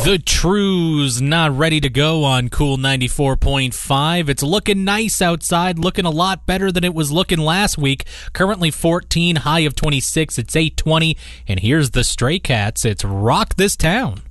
The True's not ready to go on Cool 94.5. It's looking nice outside, looking a lot better than it was looking last week. Currently 14, high of 26. It's 8:20, and here's the Stray Cats. It's Rock This Town.